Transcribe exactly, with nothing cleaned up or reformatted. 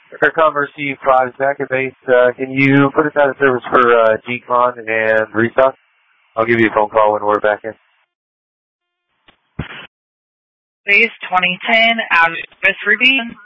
Aircom Mercy five is back at base. Uh, can you put us out of service for uh, G CON and restock? I'll give you a phone call when we're back in. Base twenty ten, out of service, Ruby.